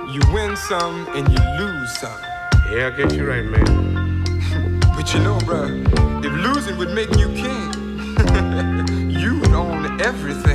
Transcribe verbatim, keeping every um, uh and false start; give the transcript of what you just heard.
You win some and you lose some. Yeah, I guess you're right, man. But you know, bruh, if losing would make you king, you would own everything.